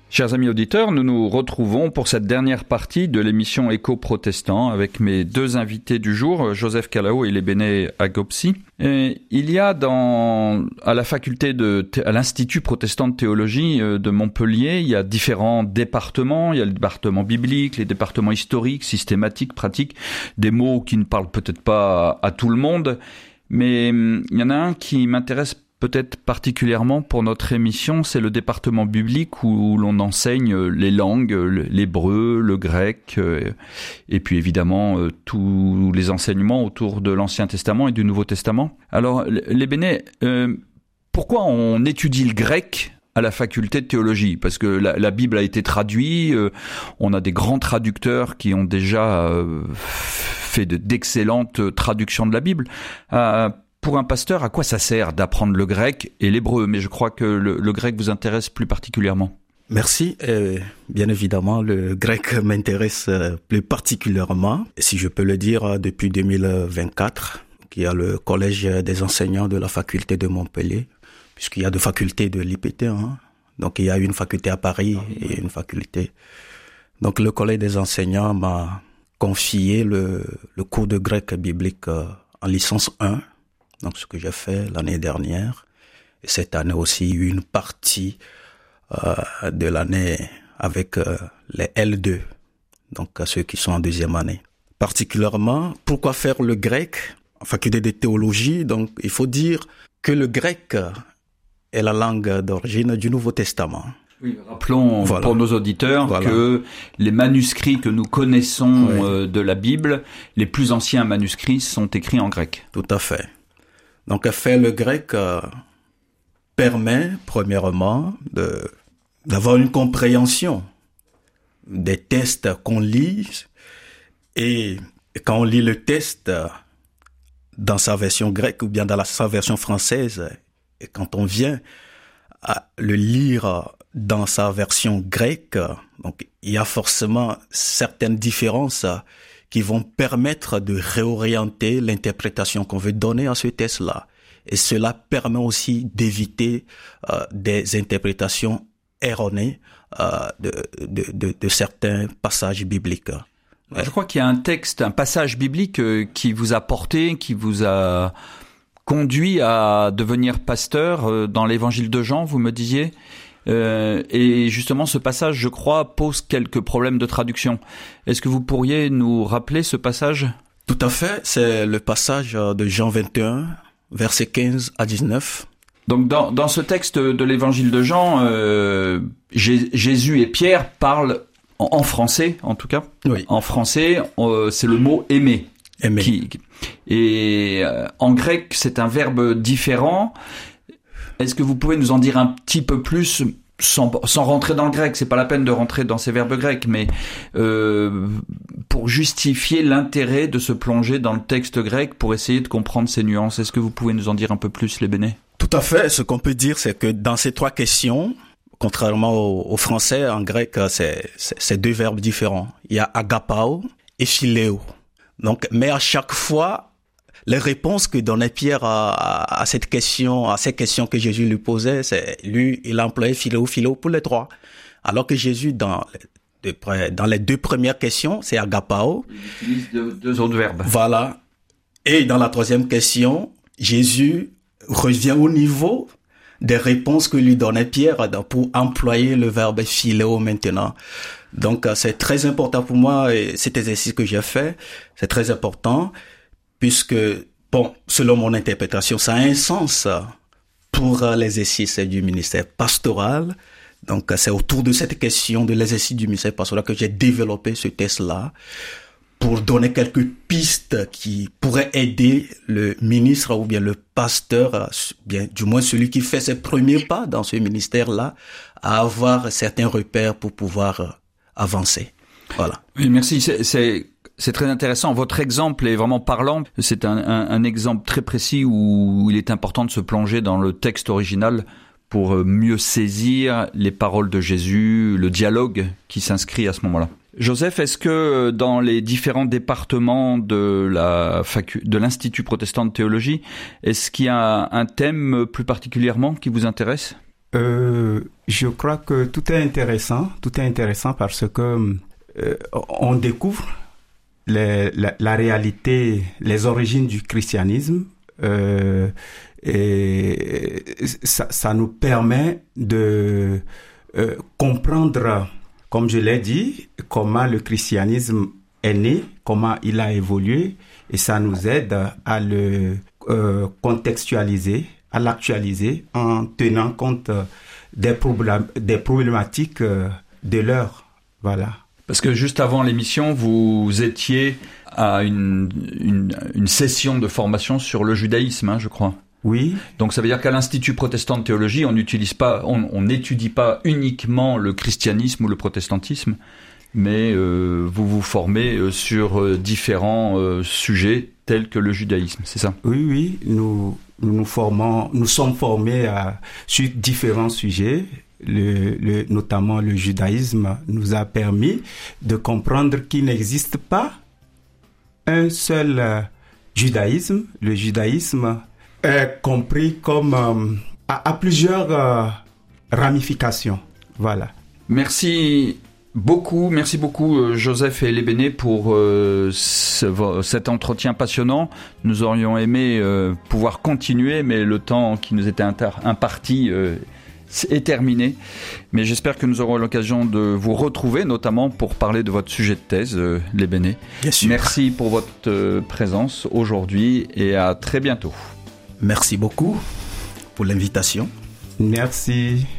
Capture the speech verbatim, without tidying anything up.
Chers amis auditeurs, nous nous retrouvons pour cette dernière partie de l'émission Écho Protestant avec mes deux invités du jour, Joseph Calao et Lebene Agopsi. Et il y a dans, à la faculté de, à l'Institut Protestant de Théologie de Montpellier, il y a différents départements. Il y a le département biblique, les départements historiques, systématiques, pratiques, des mots qui ne parlent peut-être pas à, à tout le monde. Mais il y en a un qui m'intéresse peut-être particulièrement pour notre émission, c'est le département biblique où l'on enseigne les langues, l'hébreu, le grec, et puis évidemment tous les enseignements autour de l'Ancien Testament et du Nouveau Testament. Alors, Lebene, euh, pourquoi on étudie le grec à la faculté de théologie? Parce que la, la Bible a été traduite, euh, on a des grands traducteurs qui ont déjà euh, fait de, d'excellentes traductions de la Bible. Euh, Pour un pasteur, à quoi ça sert d'apprendre le grec et l'hébreu? Mais je crois que le, le grec vous intéresse plus particulièrement. Merci. Euh, bien évidemment, le grec m'intéresse plus particulièrement. Si je peux le dire, depuis deux mille vingt-quatre, il y a le collège des enseignants de la faculté de Montpellier, puisqu'il y a deux facultés de l'I P T. Hein. Donc, il y a une faculté à Paris et une faculté. Donc, le collège des enseignants m'a confié le, le cours de grec biblique en licence un. Donc, ce que j'ai fait l'année dernière. Et cette année aussi, une partie euh, de l'année avec euh, les L deux, donc ceux qui sont en deuxième année. Particulièrement, pourquoi faire le grec en faculté de théologie? Donc, il faut dire que le grec est la langue d'origine du Nouveau Testament. Oui, rappelons voilà. pour nos auditeurs voilà. que les manuscrits que nous connaissons oui. euh, de la Bible, les plus anciens manuscrits sont écrits en grec. Tout à fait. Donc, faire le grec euh, permet, premièrement, de, d'avoir une compréhension des textes qu'on lit. Et quand on lit le texte dans sa version grecque ou bien dans la, sa version française, et quand on vient à le lire dans sa version grecque, donc il y a forcément certaines différences qui vont permettre de réorienter l'interprétation qu'on veut donner à ce texte-là. Et cela permet aussi d'éviter euh, des interprétations erronées euh, de, de, de, de certains passages bibliques. Ouais. Je crois qu'il y a un texte, un passage biblique euh, qui vous a porté, qui vous a conduit à devenir pasteur euh, dans l'évangile de Jean, vous me disiez. Euh, et justement, ce passage, je crois, pose quelques problèmes de traduction. Est-ce que vous pourriez nous rappeler ce passage? Tout à fait. C'est le passage de Jean vingt et un, versets quinze à dix-neuf. Donc, dans, dans ce texte de l'évangile de Jean, euh, J- Jésus et Pierre parlent en, en français, en tout cas. Oui. En français, euh, c'est le mot « aimer ». Aimer. Qui, et euh, en grec, c'est un verbe différent. Est-ce que vous pouvez nous en dire un petit peu plus, sans, sans rentrer dans le grec? C'est pas la peine de rentrer dans ces verbes grecs, mais euh, pour justifier l'intérêt de se plonger dans le texte grec pour essayer de comprendre ces nuances. Est-ce que vous pouvez nous en dire un peu plus, Lebene? Tout à fait. Ce qu'on peut dire, c'est que dans ces trois questions, contrairement au, au français, en grec, c'est, c'est, c'est deux verbes différents. Il y a agapao et philéo. Donc, mais à chaque fois, les réponses que donnait Pierre à, à, à cette question, à ces questions que Jésus lui posait, c'est lui, il a employé philéo, philéo pour les trois. Alors que Jésus, dans les deux, dans les deux premières questions, c'est agapao. Il utilise deux, deux autres verbes. Voilà. Et dans la troisième question, Jésus revient au niveau des réponses que lui donnait Pierre pour employer le verbe philéo maintenant. Donc, c'est très important pour moi, et cet exercice que j'ai fait, c'est très important. Puisque, bon, selon mon interprétation, ça a un sens pour l'exercice du ministère pastoral. Donc, c'est autour de cette question de l'exercice du ministère pastoral que j'ai développé ce texte-là pour donner quelques pistes qui pourraient aider le ministre ou bien le pasteur, bien, du moins celui qui fait ses premiers pas dans ce ministère-là, à avoir certains repères pour pouvoir avancer. Voilà. Oui, merci. C'est, c'est... C'est très intéressant. Votre exemple est vraiment parlant. C'est un, un, un exemple très précis où il est important de se plonger dans le texte original pour mieux saisir les paroles de Jésus, le dialogue qui s'inscrit à ce moment-là. Joseph, est-ce que dans les différents départements de la facu- de l'Institut Protestant de Théologie, est-ce qu'il y a un thème plus particulièrement qui vous intéresse ? euh, Je crois que tout est intéressant, tout est intéressant parce que euh, on découvre les, la, la réalité, les origines du christianisme, euh, et ça, ça nous permet de euh, comprendre, comme je l'ai dit, comment le christianisme est né, comment il a évolué, et ça nous aide à le euh, contextualiser, à l'actualiser en tenant compte des, problém- des problématiques de l'heure. Voilà. Parce que juste avant l'émission, vous étiez à une, une, une session de formation sur le judaïsme, hein, je crois. Oui. Donc ça veut dire qu'à l'Institut protestant de théologie, on n'utilise pas, on n'étudie pas uniquement le christianisme ou le protestantisme, mais euh, vous vous formez euh, sur euh, différents euh, sujets tels que le judaïsme, c'est ça? Oui, oui, nous nous, nous formons, nous sommes formés à, sur différents sujets. Le, le, notamment le judaïsme nous a permis de comprendre qu'il n'existe pas un seul euh, judaïsme. Le judaïsme est compris comme euh, à, à plusieurs euh, ramifications. Voilà. Merci beaucoup, merci beaucoup Joseph Elebene pour euh, ce, cet entretien passionnant. Nous aurions aimé euh, pouvoir continuer, mais le temps qui nous était inter- imparti euh, est terminé. Mais j'espère que nous aurons l'occasion de vous retrouver, notamment pour parler de votre sujet de thèse, euh, Elebene. Bien sûr. Merci pour votre euh, présence aujourd'hui et à très bientôt. Merci beaucoup pour l'invitation. Merci.